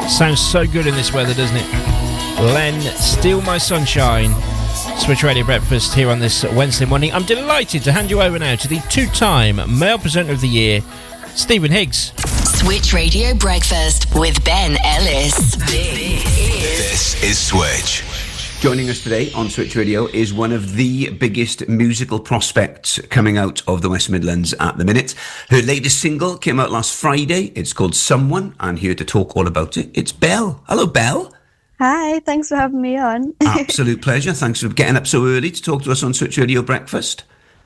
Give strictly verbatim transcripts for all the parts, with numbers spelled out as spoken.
Sounds so good in this weather, doesn't it? Len, Steal My Sunshine. Switch Radio Breakfast here on this Wednesday morning. I'm delighted to hand you over now to the two-time Male Presenter of the Year, Stephen Higgs. Switch Radio Breakfast with Ben Ellis. This is Switch. Joining us today on Switch Radio is one of the biggest musical prospects coming out of the West Midlands at the minute. Her latest single came out last Friday. It's called Someone, and here to talk all about it, it's Belle. Hello, Belle. Hi, thanks for having me on. Absolute pleasure. Thanks for getting up so early to talk to us on Switch Radio Breakfast.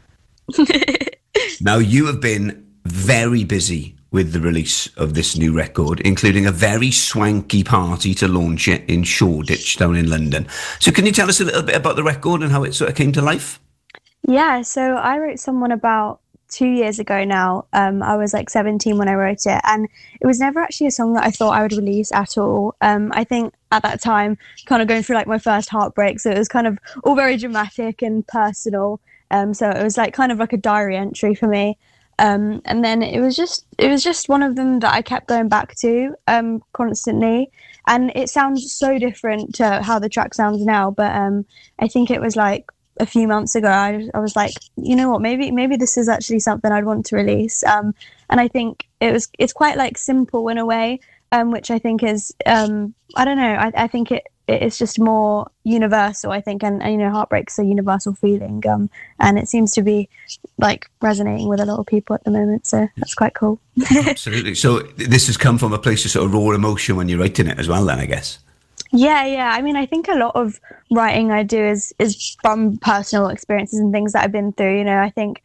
Now, you have been very busy with the release of this new record, including a very swanky party to launch it in Shoreditch down in London. So can you tell us a little bit about the record and how it sort of came to life? Yeah, so I wrote Someone about two years ago now. Um, I was like seventeen when I wrote it, and it was never actually a song that I thought I would release at all. Um, I think at that time, kind of going through like my first heartbreak, so it was kind of all very dramatic and personal. Um, so it was like kind of like a diary entry for me. Um, and then it was just it was just one of them that I kept going back to um, constantly, and it sounds so different to how the track sounds now. But um, I think it was like a few months ago, I, I was like, you know what, maybe maybe this is actually something I'd want to release. Um, and I think it was it's quite like simple in a way, um, which I think is um, I don't know. I, I think it. It's just more universal, I think, and, and you know, heartbreak's a universal feeling, um, and it seems to be like resonating with a lot of people at the moment, so that's quite cool. Absolutely. So this has come from a place of sort of raw emotion when you're writing it as well, then, I guess. Yeah, yeah. I mean, I think a lot of writing I do is is from personal experiences and things that I've been through. You know, I think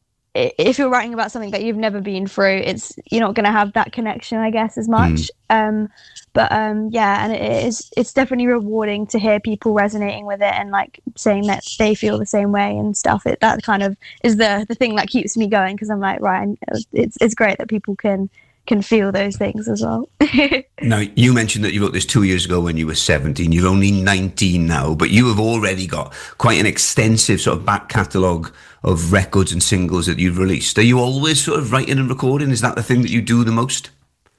if you're writing about something that you've never been through, it's you're not going to have that connection, I guess, as much. Mm. Um, but um, yeah, and it is it's definitely rewarding to hear people resonating with it and like saying that they feel the same way and stuff. It that kind of is the the thing that keeps me going, because I'm like, right, it's it's great that people can can feel those things as well. Now, you mentioned that you wrote this two years ago when you were seventeen. You're only nineteen now, but you have already got quite an extensive sort of back catalogue of records and singles that you've released. Are you always sort of writing and recording? Is that the thing that you do the most?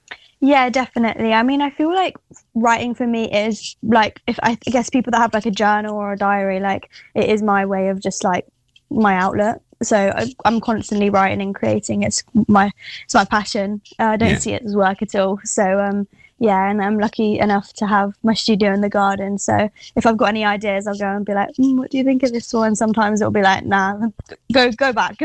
Yeah, definitely. I mean, I feel like writing for me is like, if I guess people that have like a journal or a diary, like it is my way of just like my outlet. So I, I'm constantly writing and creating. It's my it's my passion. Uh, I don't yeah. see it as work at all. So um, yeah, and I'm lucky enough to have my studio in the garden. So if I've got any ideas, I'll go and be like, mm, "What do you think of this one?" Sometimes it'll be like, "Nah, go go back."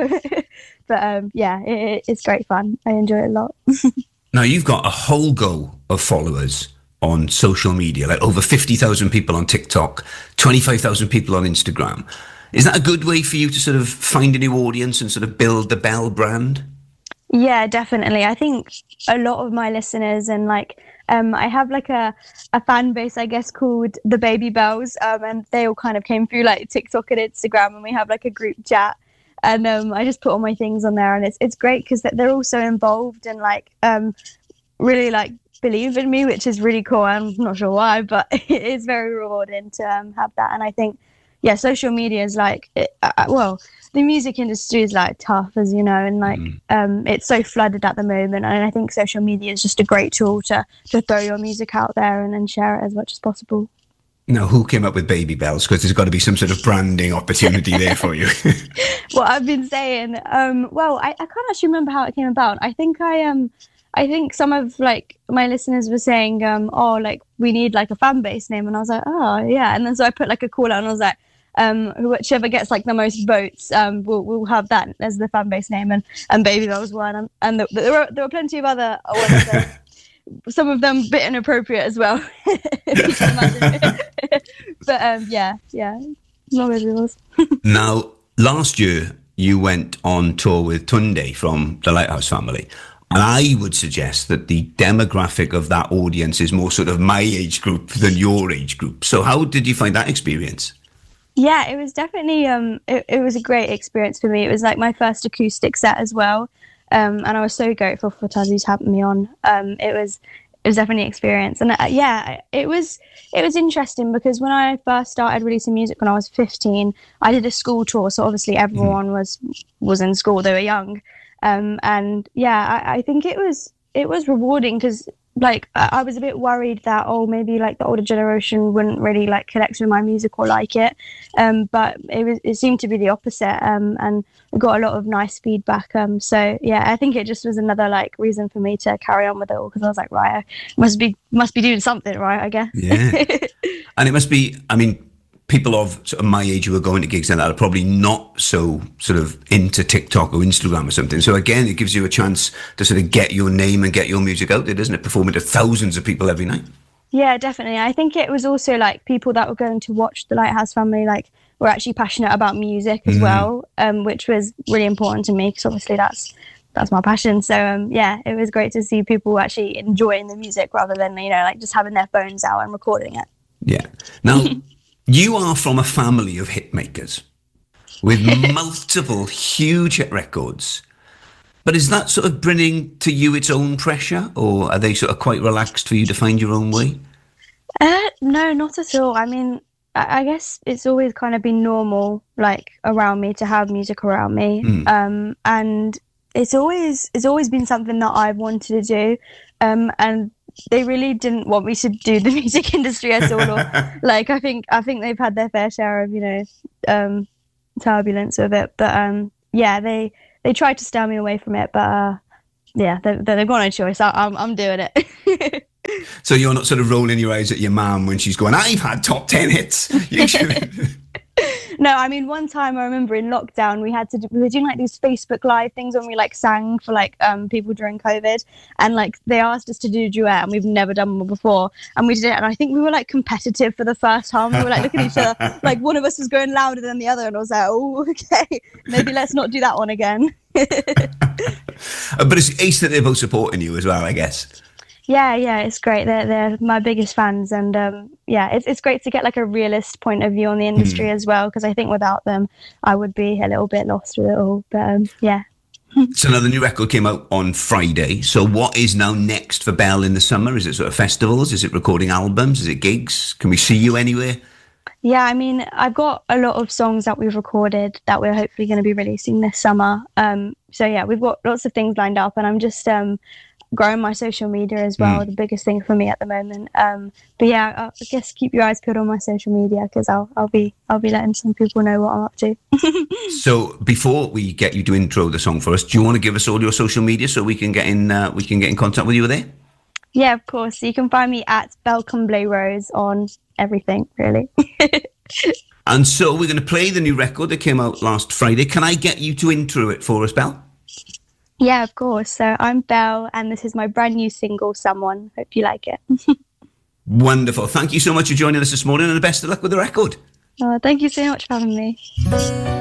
But um, yeah, it, it's great fun. I enjoy it a lot. Now you've got a whole go of followers on social media, like over fifty thousand people on TikTok, twenty-five thousand people on Instagram. Is that a good way for you to sort of find a new audience and sort of build the Belle brand? Yeah, definitely. I think a lot of my listeners and like um, I have like a, a fan base, I guess, called the Baby Bells, um, and they all kind of came through like TikTok and Instagram, and we have like a group chat. And um, I just put all my things on there, and it's it's great because they're all so involved and like um, really like believe in me, which is really cool. I'm not sure why, but it is very rewarding to um, have that. And I think, yeah, social media is like, it, uh, well, the music industry is like tough, as you know, and like mm. um, it's so flooded at the moment. And I think social media is just a great tool to to throw your music out there and then share it as much as possible. Now, who came up with Baby Bells? Because there's got to be some sort of branding opportunity there for you. Well, I've been saying, um, well, I, I can't actually remember how it came about. I think I um, I think some of like my listeners were saying, um, oh, like we need like a fan base name, and I was like, oh yeah, and then so I put like a call out, and I was like, um, whichever gets like the most votes, um, we'll we'll have that as the fan base name, and and Baby Bells won, and, and the, there were there were plenty of other ones. So some of them a bit inappropriate as well. But um, yeah, yeah, not really was. Now, last year you went on tour with Tunde from the Lighthouse Family, and I would suggest that the demographic of that audience is more sort of my age group than your age group. So how did you find that experience? Yeah, it was definitely um, it, it was a great experience for me. It was like my first acoustic set as well. Um, and I was so grateful for Tazzy to have me on. Um, it was it was definitely an experience, and uh, yeah, it was it was interesting because when I first started releasing music when I was fifteen, I did a school tour. So obviously everyone mm. was was in school; they were young, um, and yeah, I, I think it was it was rewarding because like I I was a bit worried that oh maybe like the older generation wouldn't really like connect with my music or like it, um but it was it seemed to be the opposite, um and I got a lot of nice feedback, um so yeah, I think it just was another like reason for me to carry on with it all, because I was like, right, I must be must be doing something right, I guess. Yeah. And it must be, I mean, people of sort of my age who are going to gigs and that are probably not so sort of into TikTok or Instagram or something. So again, it gives you a chance to sort of get your name and get your music out there, doesn't it? Performing to thousands of people every night. Yeah, definitely. I think it was also like people that were going to watch the Lighthouse Family like were actually passionate about music as mm. well, um, which was really important to me, because obviously that's that's my passion. So um, yeah, it was great to see people actually enjoying the music rather than, you know, like just having their phones out and recording it. Yeah. Now, you are from a family of hit makers with multiple huge hit records. But is that sort of bringing to you its own pressure, or are they sort of quite relaxed for you to find your own way? Uh, no, not at all. I mean, I, I guess it's always kind of been normal, like around me, to have music around me. Mm. Um, and it's always it's always been something that I've wanted to do. Um, and they really didn't want me to do the music industry at all. Or, like I think I think they've had their fair share of, you know, um, turbulence with it. But um, yeah, they they tried to steer me away from it. But uh, yeah, they, they've got no choice. I, I'm I'm doing it. So you're not sort of rolling your eyes at your mum when she's going, I've had top ten hits. You should. No, I mean, one time I remember in lockdown, we had to do, we were doing like these Facebook Live things when we like sang for like um people during COVID, and like they asked us to do a duet, and we've never done one before, and we did it, and I think we were like competitive for the first time. We were like looking at each other, like one of us was going louder than the other, and I was like, oh, okay, maybe let's not do that one again. But it's ace that they're both supporting you as well, I guess. Yeah, yeah, it's great. They're they're my biggest fans, and um, yeah, it's it's great to get like a realist point of view on the industry mm. as well, because I think without them, I would be a little bit lost with it all. But um, yeah. So now the new record came out on Friday. So what is now next for Belle in the summer? Is it sort of festivals? Is it recording albums? Is it gigs? Can we see you anywhere? Yeah, I mean, I've got a lot of songs that we've recorded that we're hopefully going to be releasing this summer. Um, so yeah, we've got lots of things lined up, and I'm just um. growing my social media as well, mm. the biggest thing for me at the moment. Um, but yeah, I guess keep your eyes peeled on my social media, because I'll I'll be I'll be letting some people know what I'm up to. So before we get you to intro the song for us, do you want to give us all your social media so we can get in uh, we can get in contact with you there? Yeah, of course. So you can find me at Belle Comblé Rose on everything, really. And so we're going to play the new record that came out last Friday. Can I get you to intro it for us, Belle? Yeah, of course. So I'm Belle, and this is my brand new single, Someone. Hope you like it. Wonderful. Thank you so much for joining us this morning, and the best of luck with the record. Oh, thank you so much for having me.